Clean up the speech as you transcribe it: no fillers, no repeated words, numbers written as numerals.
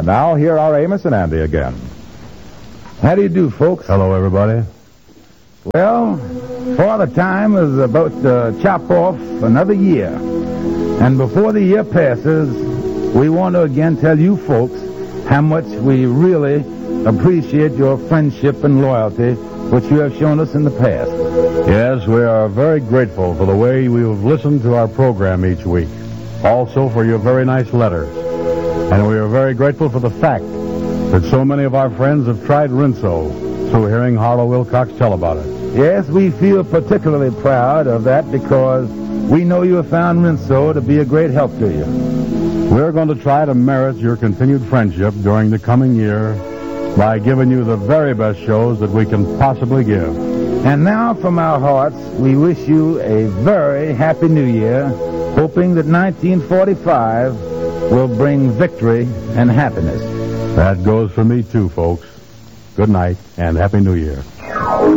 And now, here are Amos and Andy again. How do you do, folks? Hello, everybody. Well, Father Time is about to chop off another year. And before the year passes, we want to again tell you folks how much we really appreciate your friendship and loyalty, which you have shown us in the past. Yes, we are very grateful for the way you have listened to our program each week. Also for your very nice letters. And we are very grateful for the fact that so many of our friends have tried Rinso through hearing Harlow Wilcox tell about it. Yes, we feel particularly proud of that because we know you have found Rinso to be a great help to you. We're going to try to merit your continued friendship during the coming year by giving you the very best shows that we can possibly give. And now, from our hearts, we wish you a very happy new year, hoping that 1945 will bring victory and happiness. That goes for me, too, folks. Good night, and Happy New Year.